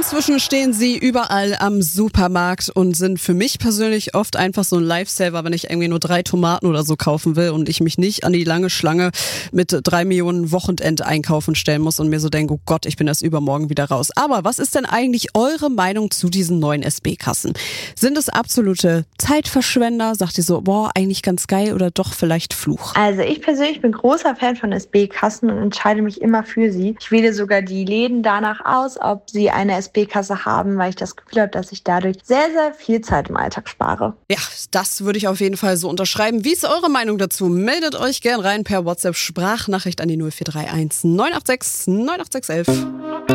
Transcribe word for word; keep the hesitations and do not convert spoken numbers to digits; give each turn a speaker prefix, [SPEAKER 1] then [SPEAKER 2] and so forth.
[SPEAKER 1] Inzwischen stehen sie überall am Supermarkt und sind für mich persönlich oft einfach so ein Lifesaver, wenn ich irgendwie nur drei Tomaten oder so kaufen will und ich mich nicht an die lange Schlange mit drei Millionen Wochenendeinkaufen stellen muss und mir so denke, oh Gott, ich bin erst übermorgen wieder raus. Aber was ist denn eigentlich eure Meinung zu diesen neuen S B-Kassen? Sind es absolute Zeitverschwender? Sagt ihr so, boah, eigentlich ganz geil oder doch vielleicht Fluch?
[SPEAKER 2] Also ich persönlich bin großer Fan von S B-Kassen und entscheide mich immer für sie. Ich wähle sogar die Läden danach aus, ob sie eine S B-Kasse haben, weil ich das Gefühl habe, dass ich dadurch sehr, sehr viel Zeit im Alltag spare.
[SPEAKER 1] Ja, das würde ich auf jeden Fall so unterschreiben. Wie ist eure Meinung dazu? Meldet euch gern rein per WhatsApp-Sprachnachricht an die null vier drei eins neun acht sechs neun acht sechs eins eins.